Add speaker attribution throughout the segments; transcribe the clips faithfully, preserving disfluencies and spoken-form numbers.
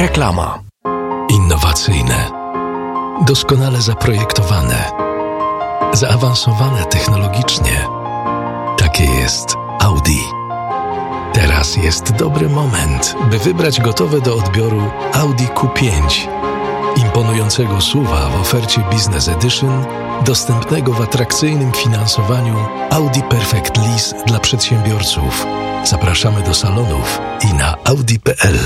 Speaker 1: Reklama. Innowacyjne, doskonale zaprojektowane, zaawansowane technologicznie. Takie jest Audi. Teraz jest dobry moment, by wybrać gotowe do odbioru Audi Q pięć. Imponującego S U V-a w ofercie Business Edition, dostępnego w atrakcyjnym finansowaniu Audi Perfect Lease dla przedsiębiorców. Zapraszamy do salonów i na audi kropka p l.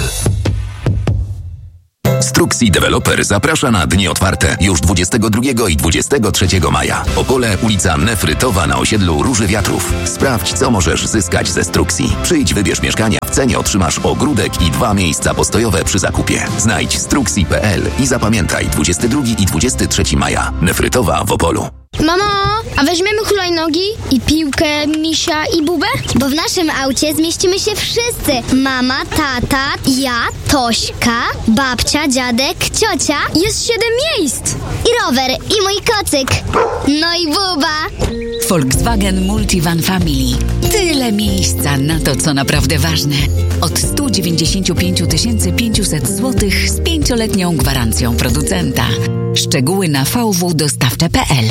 Speaker 2: Struxi Developer zaprasza na dni otwarte już dwudziestego drugiego i dwudziestego trzeciego maja. Opole, ulica Nefrytowa na osiedlu Róży Wiatrów. Sprawdź, co możesz zyskać ze Struxi. Przyjdź, wybierz mieszkania. W cenie otrzymasz ogródek i dwa miejsca postojowe przy zakupie. Znajdź struxi kropka p l i zapamiętaj dwudziestego drugiego i dwudziestego trzeciego maja. Nefrytowa w Opolu.
Speaker 3: Mamo, a weźmiemy hulajnogi i piłkę, misia i bubę?
Speaker 4: Bo w naszym aucie zmieścimy się wszyscy. Mama, tata, ja, Tośka, babcia, dziadek, ciocia.
Speaker 3: Jest siedem miejsc.
Speaker 4: I rower, i mój kocyk. No i buba.
Speaker 5: Volkswagen Multivan Family. Tyle miejsca na to, co naprawdę ważne. Od sto dziewięćdziesiąt pięć tysięcy pięćset złotych z pięcioletnią gwarancją producenta. Szczegóły na v w dostawcze kropka p l.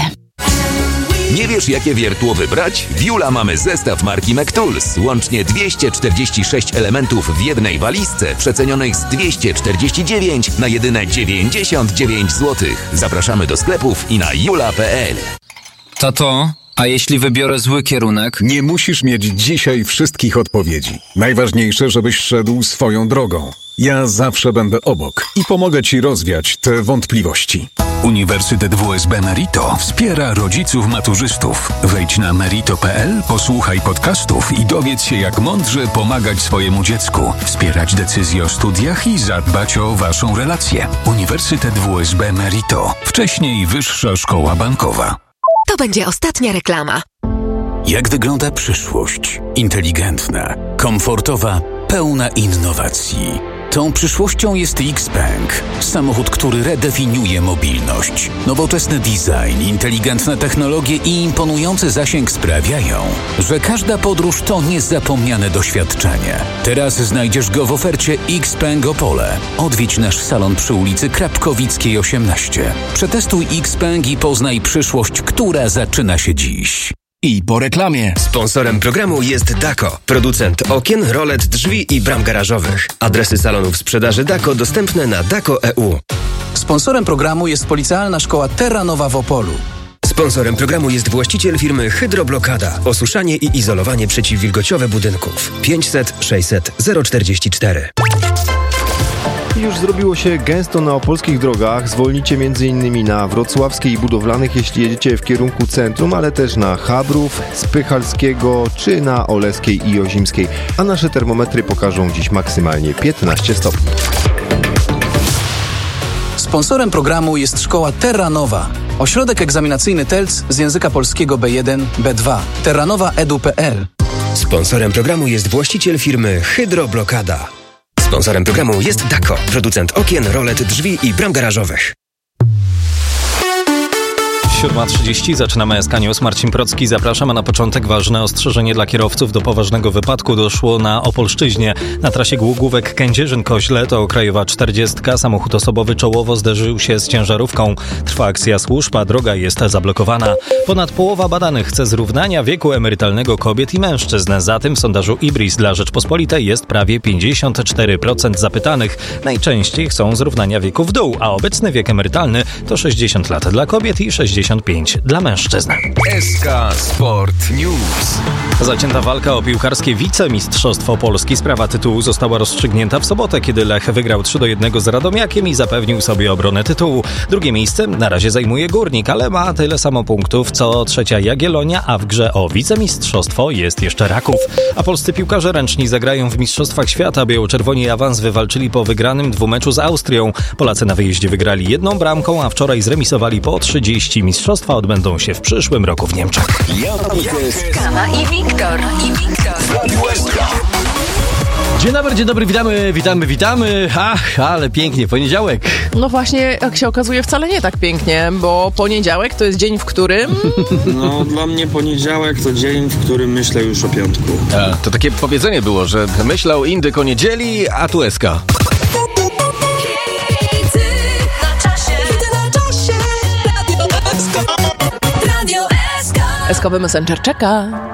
Speaker 2: Nie wiesz, jakie wiertło wybrać? W Jula mamy zestaw marki McTools. Łącznie dwieście czterdzieści sześć elementów w jednej walizce, przecenionych z dwieście czterdzieści dziewięć na jedyne dziewięćdziesiąt dziewięć złotych. Zapraszamy do sklepów i na jula kropka p l.
Speaker 6: Tato, a jeśli wybiorę zły kierunek?
Speaker 7: Nie musisz mieć dzisiaj wszystkich odpowiedzi. Najważniejsze, żebyś szedł swoją drogą. Ja zawsze będę obok i pomogę Ci rozwiać te wątpliwości.
Speaker 8: Uniwersytet W S B Merito wspiera rodziców maturzystów. Wejdź na merito kropka p l, posłuchaj podcastów i dowiedz się, jak mądrze pomagać swojemu dziecku, wspierać decyzje o studiach i zadbać o Waszą relację. Uniwersytet W S B Merito. Wcześniej Wyższa Szkoła Bankowa.
Speaker 9: To będzie ostatnia reklama.
Speaker 8: Jak wygląda przyszłość? Inteligentna, komfortowa, pełna innowacji. Tą przyszłością jest Xpeng. Samochód, który redefiniuje mobilność. Nowoczesny design, inteligentne technologie i imponujący zasięg sprawiają, że każda podróż to niezapomniane doświadczenie. Teraz znajdziesz go w ofercie Xpeng Opole. Odwiedź nasz salon przy ulicy Krapkowickiej osiemnaście. Przetestuj Xpeng i poznaj przyszłość, która zaczyna się dziś.
Speaker 10: I po reklamie. Sponsorem programu jest Dako, producent okien, rolet, drzwi i bram garażowych. Adresy salonów sprzedaży Dako dostępne na dako kropka e u.
Speaker 11: Sponsorem programu jest Policealna Szkoła Terranowa w Opolu.
Speaker 10: Sponsorem programu jest właściciel firmy Hydroblokada. Osuszanie i izolowanie przeciwwilgociowe budynków. pięćset sześćset zero czterdzieści cztery.
Speaker 12: Już zrobiło się gęsto na opolskich drogach. Zwolnicie m.in. na Wrocławskiej i Budowlanych, jeśli jedziecie w kierunku centrum, ale też na Chabrów, Spychalskiego czy na Oleskiej i Ozimskiej. A nasze termometry pokażą dziś maksymalnie piętnaście stopni.
Speaker 11: Sponsorem programu jest Szkoła Terranowa. Ośrodek egzaminacyjny T E L C z języka polskiego B jeden B dwa. terranowa kropka edu kropka p l.
Speaker 10: Sponsorem programu jest właściciel firmy Hydroblokada. Sponsorem programu jest Dako, producent okien, rolet, drzwi i bram garażowych.
Speaker 13: siódma trzydzieści, zaczynamy S K News. Marcin Procki, zapraszam, a na początek ważne ostrzeżenie dla kierowców. Do poważnego wypadku doszło na Opolszczyźnie. Na trasie Głogówek-Kędzierzyn-Koźle to krajowa czterdziestka. Samochód osobowy czołowo zderzył się z ciężarówką. Trwa akcja służb, a droga jest zablokowana. Ponad połowa badanych chce zrównania wieku emerytalnego kobiet i mężczyzn. Za tym w sondażu Ibris dla Rzeczpospolitej jest prawie pięćdziesiąt cztery procent zapytanych. Najczęściej chcą zrównania wieku w dół, a obecny wiek emerytalny to sześćdziesiąt lat dla kobiet i sześćdziesiąt pięć dla mężczyzn.
Speaker 1: S K Sport News.
Speaker 13: Zacięta walka o piłkarskie wicemistrzostwo Polski. Sprawa tytułu została rozstrzygnięta w sobotę, kiedy Lech wygrał trzy do jednego z Radomiakiem i zapewnił sobie obronę tytułu. Drugie miejsce na razie zajmuje Górnik, ale ma tyle samo punktów co trzecia Jagiellonia, a w grze o wicemistrzostwo jest jeszcze Raków. A polscy piłkarze ręczni zagrają w Mistrzostwach Świata. Biało-czerwoni awans wywalczyli po wygranym dwumeczu z Austrią. Polacy na wyjeździe wygrali jedną bramką, a wczoraj zremisowali po trzydzieści. Mistrzostwa odbędą się w przyszłym roku w Niemczech.
Speaker 5: Kama i Wiktor. I Wiktor.
Speaker 14: Dzień dobry, dzień dobry, witamy, witamy, witamy. Ach, ale pięknie, poniedziałek.
Speaker 15: No właśnie, jak się okazuje, wcale nie tak pięknie, bo poniedziałek to jest dzień, w którym...
Speaker 16: No, dla mnie poniedziałek to dzień, w którym myślę już o piątku.
Speaker 14: A, to takie powiedzenie było, że myślał indyk o niedzieli, a tu S K.
Speaker 15: Eskowy Messenger czeka.